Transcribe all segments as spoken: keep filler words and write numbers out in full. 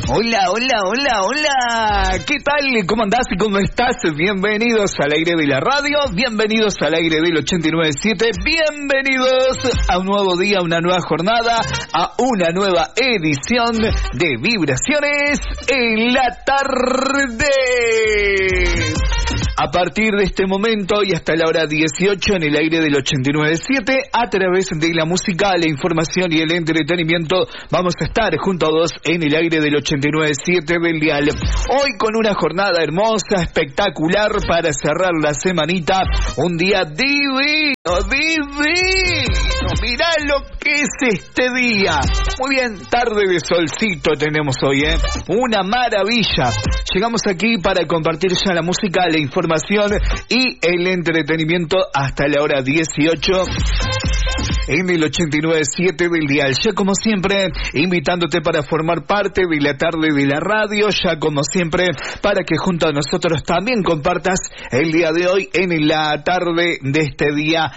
Hola, hola, hola, hola. ¿Qué tal? ¿Cómo andás y cómo estás? Bienvenidos al aire de la radio, bienvenidos al aire del ochenta y nueve punto siete, bienvenidos a un nuevo día, a una nueva jornada, a una nueva edición de Vibraciones en la tarde. A partir de este momento y hasta la hora dieciocho en el aire del ochenta y nueve punto siete, a través de la música, la información y el entretenimiento, vamos a estar junto a vos en el aire del ochenta y nueve punto siete del dial. Hoy con una jornada hermosa, espectacular para cerrar la semanita, un día divino, divino. Mirá lo que es este día. Muy bien, tarde de solcito tenemos hoy, ¿eh? Una maravilla. Llegamos aquí para compartir ya la música, la información y el entretenimiento hasta la hora dieciocho en el ochenta y nueve punto siete del dial. Ya como siempre, invitándote para formar parte de la tarde de la radio, ya como siempre, para que junto a nosotros también compartas el día de hoy en la tarde de este día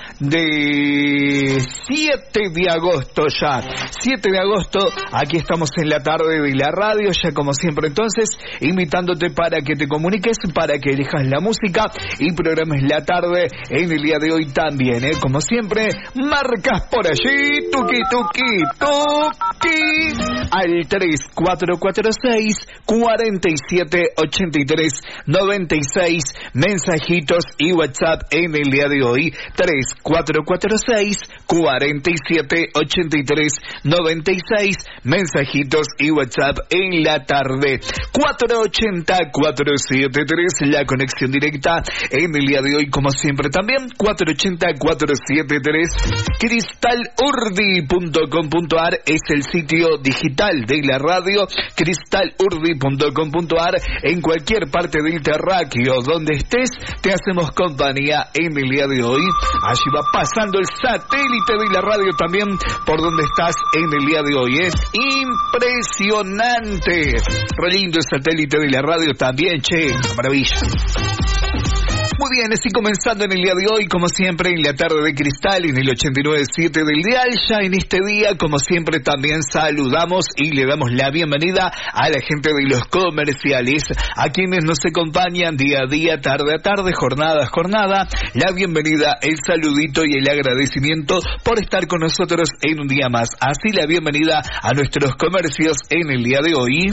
de siete de agosto ya. siete de agosto, aquí estamos en la tarde de la radio, ya como siempre entonces, invitándote para que te comuniques, para que elijas la música y programes la tarde en el día de hoy también, ¿eh? Como siempre, marcas por allí, tuki tuki tuki, al tres cuatro cuatro seis, cuatro siete ocho tres, nueve seis, mensajitos y WhatsApp en el día de hoy, tres cuatro cuatro seis, cuatro siete ocho tres, nueve seis, mensajitos y WhatsApp en la tarde, cuatro ochenta, cuatro setenta y tres, la conexión directa en el día de hoy como siempre también, cuatro ochenta, cuatro setenta y tres, cristal urdi punto com punto a r es el sitio digital de la radio, cristal urdi punto com punto a r, en cualquier parte del terráqueo donde estés, te hacemos compañía en el día de hoy. Allí va pasando el satélite de la radio también por donde estás en el día de hoy. Es impresionante, re lindo el satélite de la radio también, che, maravilla. Muy bien, así comenzando en el día de hoy, como siempre, en la tarde de cristal, en el ochenta y nueve punto siete del dial. Ya en este día, como siempre, también saludamos y le damos la bienvenida a la gente de los comerciales, a quienes nos acompañan día a día, tarde a tarde, jornada a jornada. La bienvenida, el saludito y el agradecimiento por estar con nosotros en un día más. Así la bienvenida a nuestros comercios en el día de hoy.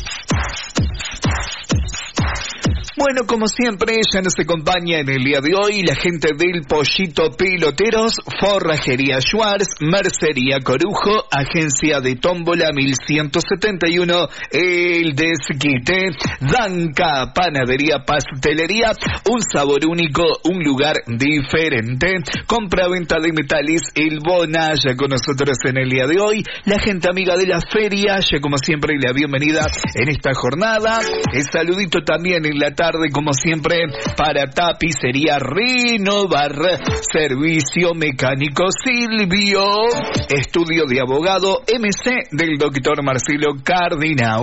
Bueno, como siempre, ya nos acompaña en el día de hoy la gente del Pollito Peloteros, Forrajería Schwartz, Mercería Corujo, Agencia de Tómbola mil ciento setenta y uno, El Desquite, Danca, Panadería Pastelería, un sabor único, un lugar diferente, compra-venta de metales, El Bona, ya con nosotros en el día de hoy, la gente amiga de la feria, ya como siempre la bienvenida en esta jornada, el saludito también en la tarde, como siempre, para Tapicería Renovar, Servicio Mecánico Silvio, Estudio de Abogado M C del doctor Marcelo Cardinaux,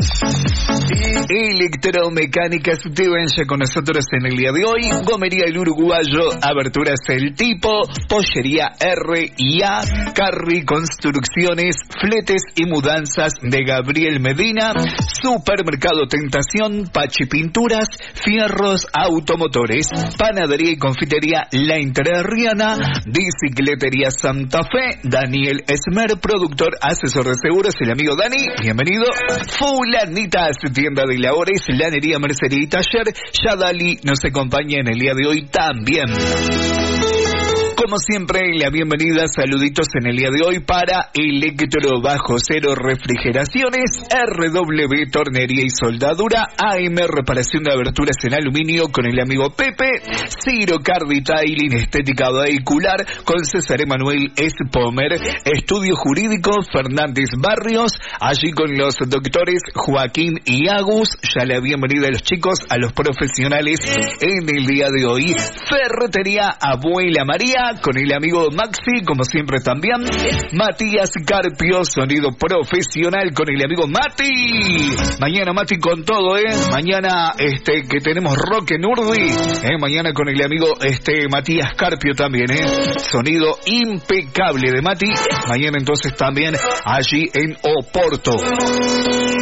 Electromecánica Steven, ya con nosotros en el día de hoy, Gomería El Uruguayo, Aberturas El Tipo, Pollería R y A, Carri Construcciones, Fletes y Mudanzas de Gabriel Medina, Supermercado Tentación, Pachi Pinturas, Fierros Automotores, Panadería y Confitería La Entrerriana, Bicicletería Santa Fe, Daniel Esmer, productor, asesor de seguros, el amigo Dani, bienvenido. Fulanitas, tienda de labores, lanería, mercería y taller, Yadali nos acompaña en el día de hoy también. Como siempre, la bienvenida, saluditos en el día de hoy para Electro Bajo Cero Refrigeraciones, R W Tornería y Soldadura, A M Reparación de Aberturas en Aluminio con el amigo Pepe, Ciro Cardi Tailing, Estética Vehicular con César Emanuel Espomer, Estudio Jurídico Fernández Barrios, allí con los doctores Joaquín y Agus, ya la bienvenida a los chicos, a los profesionales en el día de hoy, Ferretería Abuela María, con el amigo Maxi, como siempre también, Matías Carpio, sonido profesional con el amigo Mati. Mañana Mati con todo, eh. Mañana este que tenemos rock en Urdi, eh. Mañana con el amigo este Matías Carpio también, eh. Sonido impecable de Mati. Mañana entonces también allí en Oporto.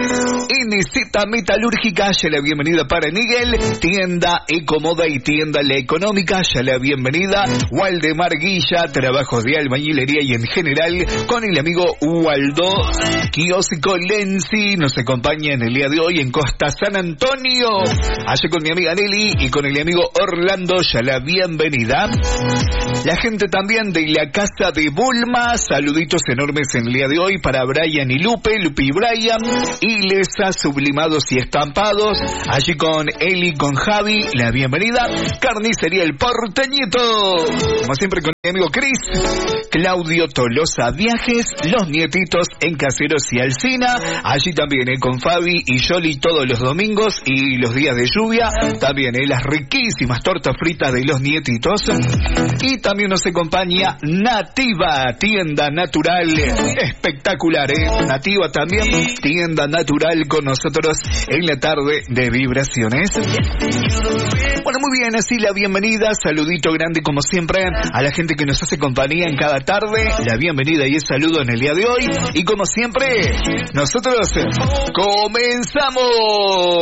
Inicita Metalúrgica, ya la bienvenida para Nigel. Tienda Ecomoda y Tienda La Económica, ya la bienvenida. Waldemar Guilla, trabajos de albañilería y en general con el amigo Waldo. Kiosco Lenzi nos acompaña en el día de hoy en Costa San Antonio. Allá con mi amiga Nelly y con el amigo Orlando, ya la bienvenida. La gente también de la casa de Bulma, saluditos enormes en el día de hoy para Brian y Lupe, Lupe y Brian. Ilesa, sublimados y estampados. Allí con Eli, con Javi, la bienvenida. Carnicería El Porteñito, como siempre con mi amigo Chris. Claudio Tolosa Viajes, los nietitos en Caseros y Alsina. Allí también eh, con Fabi y Yoli todos los domingos y los días de lluvia. También eh, las riquísimas tortas fritas de los nietitos. Y también nos acompaña Nativa, tienda natural espectacular, ¿eh? Nativa también, tienda natural con nosotros en la tarde de Vibraciones. Bueno, muy bien, así la bienvenida, saludito grande como siempre a la gente que nos hace compañía en cada tarde, la bienvenida y el saludo en el día de hoy. Y como siempre, nosotros comenzamos.